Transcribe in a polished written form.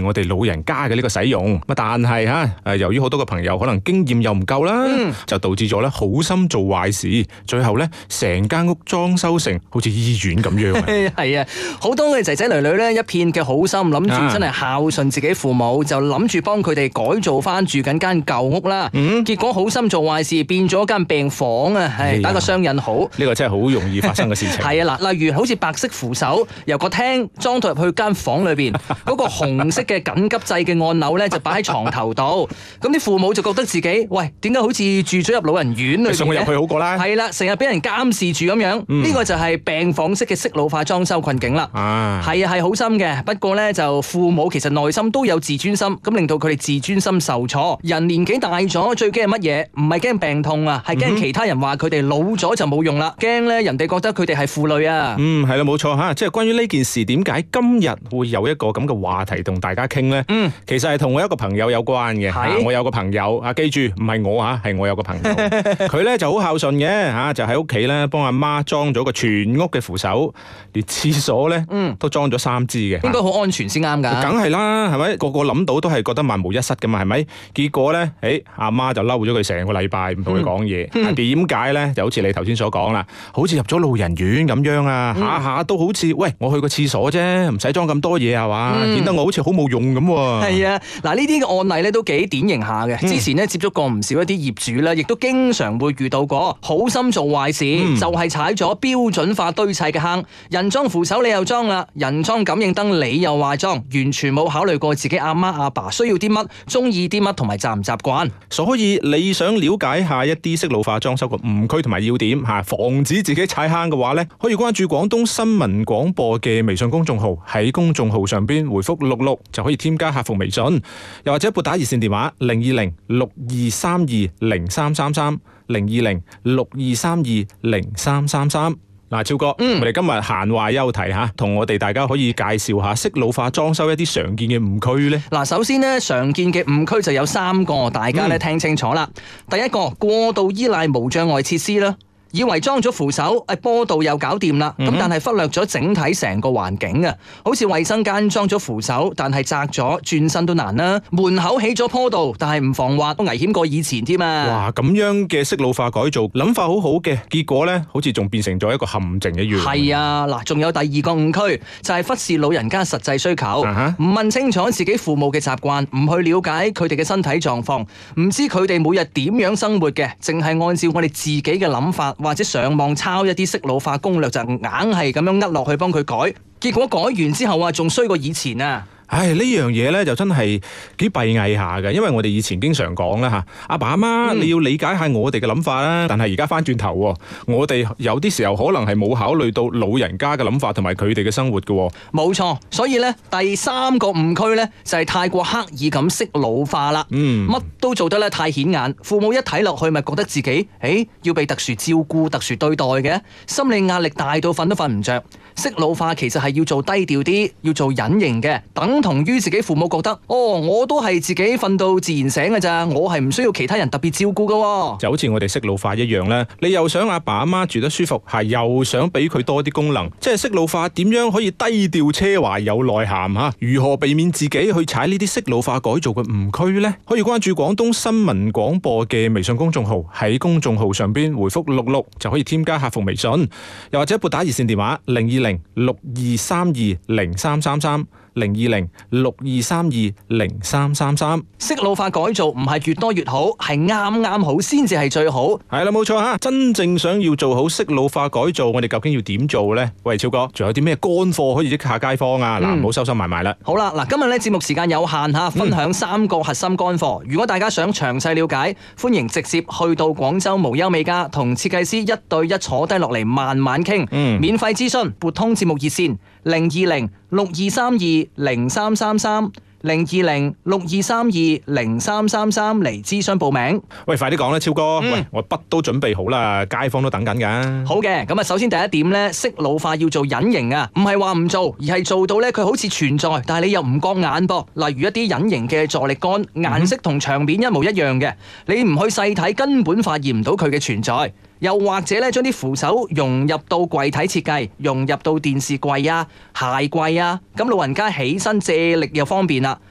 便我哋老人家嘅呢個使用。但係由於好多嘅朋友可能經驗又唔夠啦，就導致咗咧好心做壞事，最後咧成間屋裝修成好似醫院咁樣。 係啊，好多嘅仔仔女女咧一片嘅好心，諗住真係孝順自己父母，就諗住幫佢哋改造翻住緊間舊屋啦。結果好心做壞事，變咗間病房啊！係打個雙引號， 呢個真係好容易發生嘅事情。 係啊，嗱，例如好似白色扶手由個廳裝到入去間房裏邊，嗰個紅色嘅緊急掣嘅按鈕咧就擺喺床頭度，咁啲父母就覺得自己喂，點解好似住咗入老人院裏邊嘅？ 送佢入去好過啦。 係啦，成日俾人監視住咁樣，呢個就係病房式嘅適老化裝修困境啦。係啊，係好心嘅，不過咧就父母其實內心都有自尊心，咁令到佢哋自尊心受挫。人年紀大咗，最驚係乜嘢？唔係驚病痛啊，係驚其他人話佢哋老咗就冇用啦，驚咧人哋覺得佢哋係負累啊。 係啦，冇錯吓，即係關於呢件事，點解今日會有一個咁嘅話題同大家傾呢？其實係同我一個朋友有關嘅。我有個朋友記住唔係我係我有個朋友，佢咧就好孝順嘅就喺屋企咧幫阿媽裝咗個全屋嘅扶手，連廁所咧都裝咗3支嘅， 應該好安全先啱噶。 梗係啦，係咪？個個諗到都係覺得萬無一失噶嘛，係咪？結果咧，阿媽就嬲咗佢成個禮拜，唔同佢講嘢。點解咧？就好似你頭先所講啦，好似入咗老人院咁樣啊，下下都好似喂，我去個廁所啫，唔使裝咁多嘢係嘛，顯得我好似好冇用咁。 係啊，嗱，呢啲嘅案例咧都幾典型下嘅。之前咧接觸過唔少一啲業主啦，亦都經常會遇到過好心做壞事，就係踩咗標準化堆砌嘅坑。人裝扶手你又裝啦，人裝感應燈你又話裝，完全冇考慮過自己阿媽阿爸需要啲乜，中意啲乜同埋習唔習慣。所以你想了解下一啲適老化裝修嘅誤區同埋要點防止自己踩坑嘅話呢，可以關注廣東新聞廣播嘅微信公眾號，喺公眾號上邊回覆66就可以添加客服微信，又或者撥打熱線電話020623203330 020623203333。嗱，超哥，我哋今日閒話休題同我哋大家可以介紹下適老化裝修一啲常見嘅誤區呢。嗱，首先呢，常見嘅誤區就有3個，大家咧聽清楚啦。第一個，過度依賴無障礙設施啦。以為裝咗扶手，坡道又搞掂啦，咁但係忽略咗整體成個環境啊！好似衛生間裝咗扶手，但係窄咗，轉身都難啦。門口起咗坡道，但係唔防滑，都危險過以前添啊！哇，咁樣嘅適老化改造，諗法好好嘅，結果呢好似仲變成咗一個陷阱一樣。係啊，嗱，仲有第2個誤區，就係忽視老人家實際需求，唔問清楚自己父母嘅習慣，唔去了解佢哋嘅身體狀況，唔知佢哋每日點樣生活嘅，淨係按照我哋自己嘅諗法，或者上網抄一啲適老化攻略，就硬係咁樣落去幫佢改，結果改完之後仲衰過以前啊！呢樣嘢咧就真係幾閉翳下嘅，因為我哋以前經常講啦阿爸阿媽你要理解下我哋嘅諗法啦，但係而家翻轉頭，我哋有啲時候可能係冇考慮到老人家嘅諗法同埋佢哋嘅生活嘅。冇錯，所以咧第3個誤區咧就係太過刻意咁適老化啦，乜都做得咧太顯眼，父母一睇落去咪覺得自己要被特殊照顧、特殊對待嘅，心理壓力大到瞓都瞓唔着。適老化其實係要做低調啲，要做隱形嘅，等同於自己父母覺得我都係自己瞓到自然醒嘅咋，我係唔需要其他人特別照顧嘅。就好似我哋適老化一樣咧，你又想阿爸阿媽住得舒服，又想俾佢多啲功能，即係適老化點樣可以低調奢華有內涵如何避免自己去踩呢啲適老化改造嘅誤區呢？可以關注廣東新聞廣播嘅微信公眾號，喺公眾號上邊回覆66就可以添加客服微信，又或者撥打熱線電話020623203330 020623203333。適老化改造唔係越多越好，係啱啱好先至係最好。係啦，冇錯真正想要做好適老化改造，我哋究竟要點做呢？喂，超哥，仲有啲咩乾貨可以益下街坊啊？嗱，唔好收收埋埋啦。好啦，嗱，今日咧節目時間有限分享3個核心乾貨。如果大家想詳細了解，歡迎直接去到廣州無憂美家，同設計師1對1坐低落嚟慢慢傾。免費諮詢，撥通節目熱線02062320333。02062320333嚟諮詢報名。喂，快啲講啦，超哥！喂，我筆都準備好啦，街坊都等緊噶。好嘅，咁首先第一點呢，適老化要做隱形啊，唔係話唔做，而係做到呢，佢好似存在，但係你又唔覺眼噃。例如一啲隱形嘅助力桿，顏色同牆面一模一樣嘅，你唔去細睇，根本發現唔到佢嘅存在。又或者咧，將啲扶手融入到櫃體設計，融入到電視櫃啊、鞋櫃啊，咁老人家起身借力又方便啦。